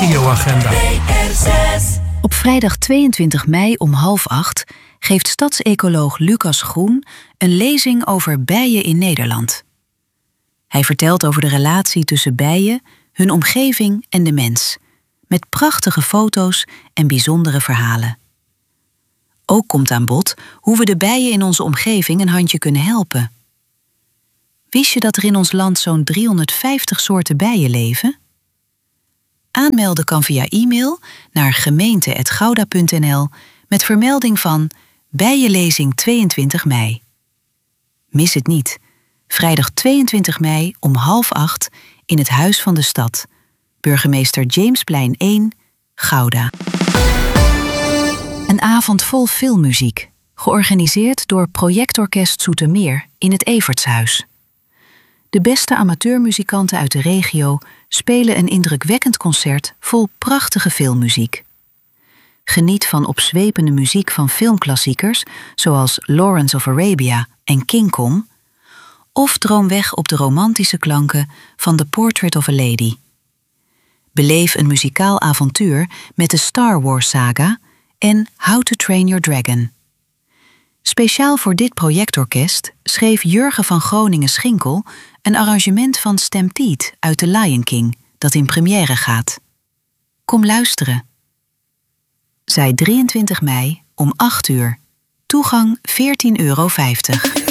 regioagenda. Op vrijdag 22 mei om 7:30 geeft stadsecoloog Lucas Groen een lezing over bijen in Nederland. Hij vertelt over de relatie tussen bijen, hun omgeving en de mens, met prachtige foto's en bijzondere verhalen. Ook komt aan bod hoe we de bijen in onze omgeving een handje kunnen helpen. Wist je dat er in ons land zo'n 350 soorten bijen leven? Aanmelden kan via e-mail naar gemeente@gouda.nl met vermelding van Bijenlezing 22 mei. Mis het niet. Vrijdag 22 mei om 7:30 in het Huis van de Stad. Burgemeester Jamesplein 1, Gouda. Een avond vol filmmuziek, georganiseerd door Projectorkest Zoetermeer in het Evertshuis. De beste amateurmuzikanten uit de regio spelen een indrukwekkend concert vol prachtige filmmuziek. Geniet van opzwepende muziek van filmklassiekers zoals Lawrence of Arabia en King Kong, of droom weg op de romantische klanken van The Portrait of a Lady. Beleef een muzikaal avontuur met de Star Wars saga en How to Train Your Dragon. Speciaal voor dit projectorkest schreef Jurgen van Groningen-Schinkel een arrangement van Stampede uit The Lion King, dat in première gaat. Kom luisteren. Zij 23 mei om 8:00. Toegang €14,50.